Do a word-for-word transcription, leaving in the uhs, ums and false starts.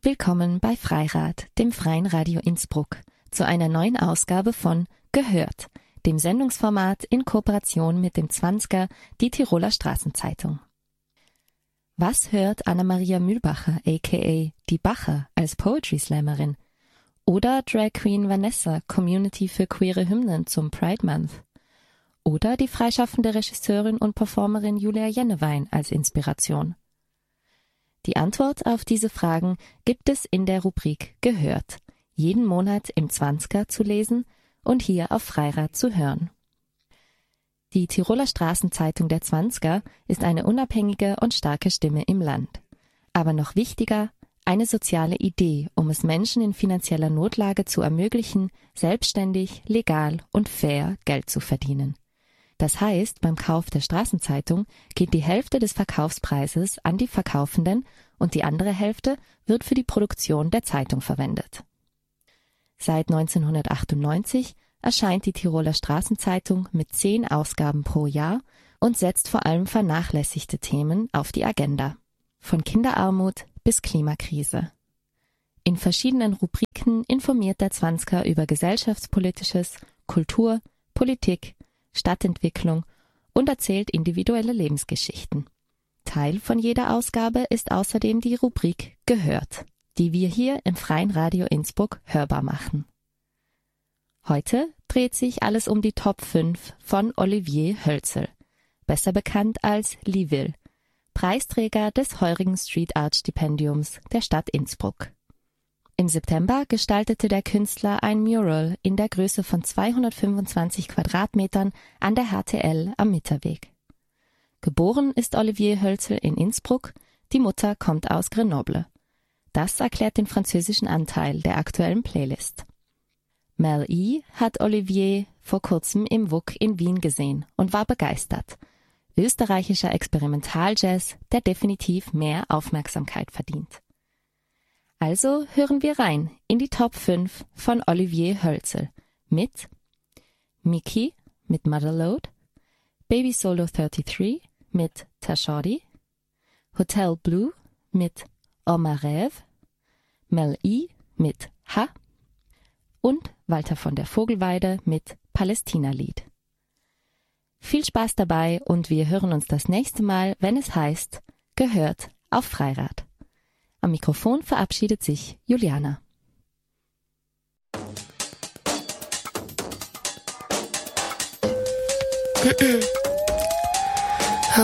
Willkommen bei Freirad, dem Freien Radio Innsbruck, zu einer neuen Ausgabe von Gehört, dem Sendungsformat in Kooperation mit dem Zwanziger, die Tiroler Straßenzeitung. Was hört Anna-Maria Mühlbacher, aka Die Bacher, als Poetry Slammerin? Oder Drag Queen Vanessa, Community für queere Hymnen zum Pride Month? Oder die freischaffende Regisseurin und Performerin Julia Jennewein als Inspiration? Die Antwort auf diese Fragen gibt es in der Rubrik Gehört, jeden Monat im Zwanziger zu lesen und hier auf Freirad zu hören. Die Tiroler Straßenzeitung der Zwanziger ist eine unabhängige und starke Stimme im Land. Aber noch wichtiger, eine soziale Idee, um es Menschen in finanzieller Notlage zu ermöglichen, selbstständig, legal und fair Geld zu verdienen. Das heißt, beim Kauf der Straßenzeitung geht die Hälfte des Verkaufspreises an die Verkaufenden und die andere Hälfte wird für die Produktion der Zeitung verwendet. Seit neunzehnhundertachtundneunzig erscheint die Tiroler Straßenzeitung mit zehn Ausgaben pro Jahr und setzt vor allem vernachlässigte Themen auf die Agenda. Von Kinderarmut bis Klimakrise. In verschiedenen Rubriken informiert der Zwanziger über Gesellschaftspolitisches, Kultur, Politik, Stadtentwicklung und erzählt individuelle Lebensgeschichten. Teil von jeder Ausgabe ist außerdem die Rubrik Gehört, die wir hier im Freien Radio Innsbruck hörbar machen. Heute dreht sich alles um die Top fünf von Olivier Hölzel, besser bekannt als Liville, Preisträger des heurigen Street Art Stipendiums der Stadt Innsbruck. Im September gestaltete der Künstler ein Mural in der Größe von zweihundertfünfundzwanzig Quadratmetern an der H T L am Mitterweg. Geboren ist Olivier Hölzel in Innsbruck, die Mutter kommt aus Grenoble. Das erklärt den französischen Anteil der aktuellen Playlist. Mel E. hat Olivier vor kurzem im W U K in Wien gesehen und war begeistert. Österreichischer Experimentaljazz, der definitiv mehr Aufmerksamkeit verdient. Also hören wir rein in die Top fünf von Olivier Hölzel mit Miki mit Motherload, Baby Solo dreiunddreißig mit Tashodi, Hotel Blue mit Oma Rêve, Mel E. mit Ha und Walter von der Vogelweide mit Palästina-Lied. Viel Spaß dabei und wir hören uns das nächste Mal, wenn es heißt Gehört auf Freirad. Am Mikrofon verabschiedet sich Juliana.